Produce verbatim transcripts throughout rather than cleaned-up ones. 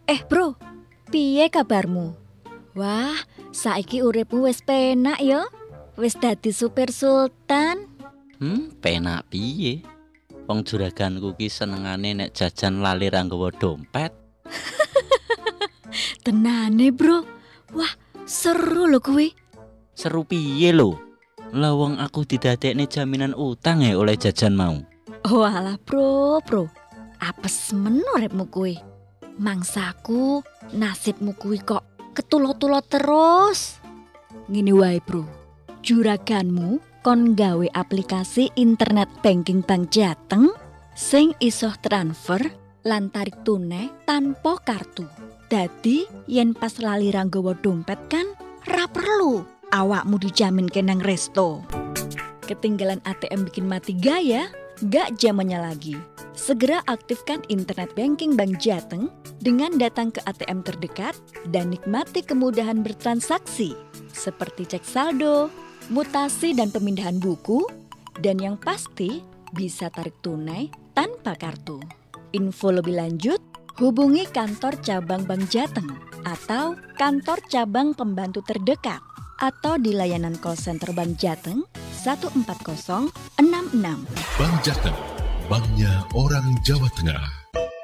Eh bro, piye kabarmu? Wah, saiki uripmu wis penak ya? Wis dadi supir sultan? Hmm, penak piye? Wong juraganku ki senengane nek jajan lali ra nggawa dompet. Tenane bro, wah seru lho kuwi. Seru piye lho? Lah wong aku didadekne jaminan utang ya oleh jajan mau. Walah bro, bro, apes men uripmu kuwi. Mangsaku nasibmu kuwi kok ketulo-tulo terus. Ngene wae bro, juraganmu kon gawe aplikasi internet banking Bank Jateng sing iso transfer lan tarik tunai tanpa kartu. Dadi yen pas lali ra nggawa dompet kan ra perlu awakmu dijamin kenang resto. Ketinggalan A T M bikin mati gaya, gak zamannya lagi. Segera aktifkan internet banking Bank Jateng dengan datang ke A T M terdekat dan nikmati kemudahan bertransaksi seperti cek saldo, mutasi dan pemindahan buku, dan yang pasti bisa tarik tunai tanpa kartu. Info lebih lanjut, hubungi kantor cabang Bank Jateng atau kantor cabang pembantu terdekat atau di layanan call center Bank Jateng satu empat nol enam enam. Bank Jateng, banknya orang Jawa Tengah.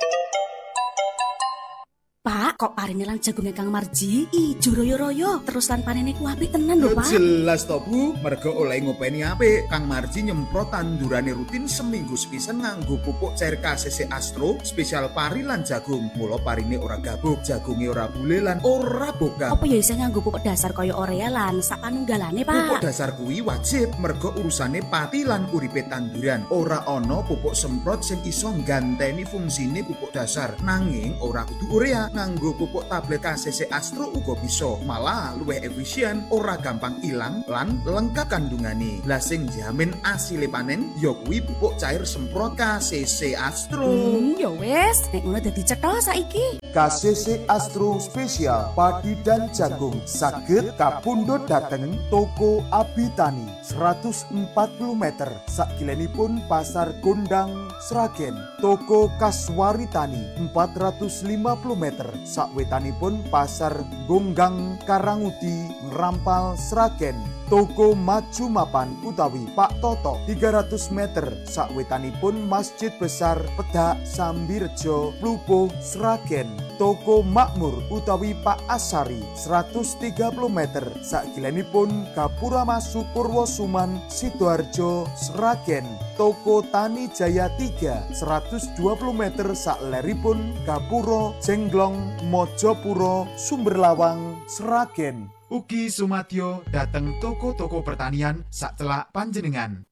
Pak, kok parine lan jagonge Kang Marji ijo royo-royo terus lan panene ku apik tenan lho, Pak. Jelas to, Bu, mergo oleh ngopeni apik. Kang Marji nyemprot tandurane rutin seminggu sepisan nganggo pupuk cair K C C Astro spesial pari lan jagung. Mula parine ora gabuk, jagunge ora bule lan ora bokam. Apa ya isih nganggo pupuk dasar kaya Orea lan sak panunggalane, Pak? Pupuk dasar kuwi wajib mergo urusane pati lan uripe tanduran. Ora ana pupuk semprot sing iso ngganteni fungsine pupuk dasar. Nanging ora kudu urea. Nganggo pupuk tablet K C C Astro uga bisa, malah luwih efisien, ora gampang ilang lan lengkap kandungane. Lah sing jamin asile panen ya kuwi pupuk cair semprot K C C Astro. Hmm, ya wis, nek ngono dadi cetha saiki. K C C Astro spesial padi dan jagung saged kapundhut dhateng toko Abitani seratus empat puluh meter sakilenipun Pasar Gondang Sragen, toko Kaswaritani empat ratus lima puluh meter sakwetanipun Pasar Gonggang Karangudi Ngerampal Sragen, toko Maju Mapan utawi Pak Toto tiga ratus meter sakwetanipun Masjid Besar Pedak Sambirejo Plupuh Sragen, toko Makmur utawi Pak Asari seratus tiga puluh meter sakilenipun Gapura Masu Purwosuman Sidoarjo Sragen, toko Tani Jaya tiga seratus dua puluh meter sakleripun Gapuro Jenglong Mojopuro Sumberlawang Sragen. Ugi sumadyo dateng toko-toko pertanian sacelak panjenengan.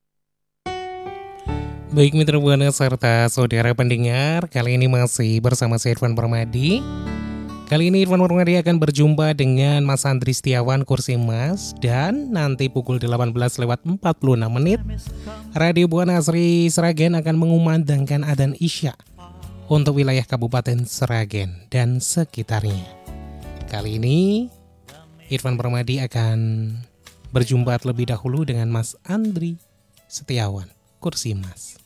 Baik mitra buana serta saudara pendengar, kali ini masih bersama saya Irfan Permadi. Kali ini Irfan Permadi akan berjumpa dengan Mas Andri Setiawan Kursi Mas. Dan nanti pukul delapan belas lewat empat puluh enam menit Radio Buana Asri Sragen akan mengumandangkan adzan Isya untuk wilayah Kabupaten Sragen dan sekitarnya. Kali ini Irfan Permadi akan berjumpa terlebih dahulu dengan Mas Andri Setiawan Kursi Mas.